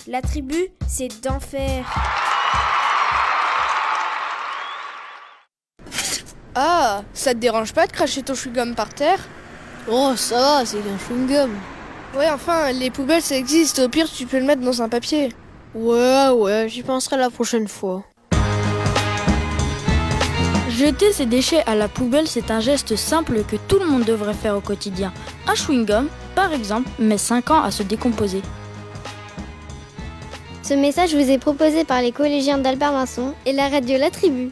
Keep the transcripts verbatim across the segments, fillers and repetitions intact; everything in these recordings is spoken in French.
La tribu, c'est d'enfer. Ah, ça te dérange pas de cracher ton chewing-gum par terre ? Oh, ça va, c'est un chewing-gum. Ouais, enfin, les poubelles ça existe, au pire tu peux le mettre dans un papier. Ouais, ouais, j'y penserai la prochaine fois. Jeter ses déchets à la poubelle, c'est un geste simple que tout le monde devrait faire au quotidien. Un chewing-gum, par exemple, met cinq ans à se décomposer. Ce message vous est proposé par les collégiens d'Albert Masson et la radio La Tribu.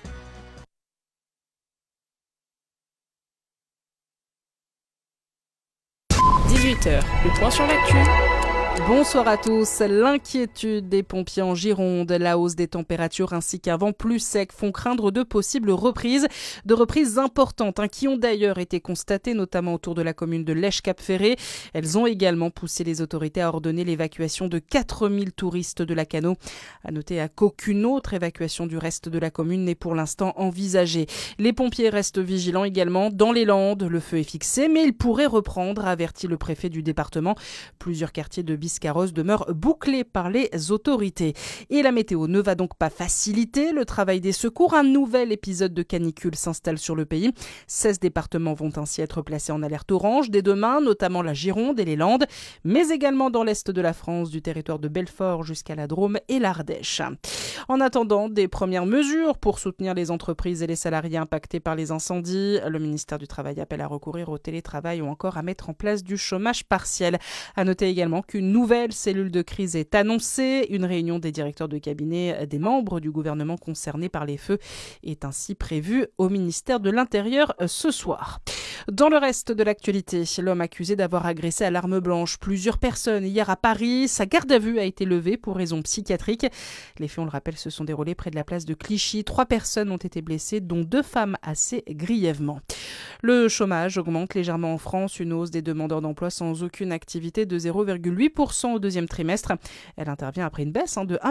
dix-huit heures, le point sur l'actu. Bonsoir à tous. L'inquiétude des pompiers en Gironde, la hausse des températures ainsi qu'un vent plus sec font craindre de possibles reprises, de reprises importantes hein, qui ont d'ailleurs été constatées notamment autour de la commune de Lèche-Cap-Ferré. Elles ont également poussé les autorités à ordonner l'évacuation de quatre mille touristes de Lacanau. À noter qu'aucune autre évacuation du reste de la commune n'est pour l'instant envisagée. Les pompiers restent vigilants également dans les Landes. Le feu est fixé mais il pourrait reprendre, a averti le préfet du département. Plusieurs quartiers de Biscarrosse demeure bouclé par les autorités. Et la météo ne va donc pas faciliter le travail des secours. Un nouvel épisode de canicule s'installe sur le pays. seize départements vont ainsi être placés en alerte orange dès demain, notamment la Gironde et les Landes, mais également dans l'est de la France, du territoire de Belfort jusqu'à la Drôme et l'Ardèche. En attendant des premières mesures pour soutenir les entreprises et les salariés impactés par les incendies, le ministère du Travail appelle à recourir au télétravail ou encore à mettre en place du chômage partiel. À noter également qu'une nouvelle cellule de crise est annoncée. Une réunion des directeurs de cabinet des membres du gouvernement concernés par les feux est ainsi prévue au ministère de l'Intérieur ce soir. Dans le reste de l'actualité, l'homme accusé d'avoir agressé à l'arme blanche plusieurs personnes hier à Paris, sa garde à vue a été levée pour raison psychiatrique. Les faits, on le rappelle, se sont déroulés près de la place de Clichy. Trois personnes ont été blessées, dont deux femmes assez grièvement. Le chômage augmente légèrement en France, une hausse des demandeurs d'emploi sans aucune activité de zéro virgule huit pour cent au deuxième trimestre. Elle intervient après une baisse hein, de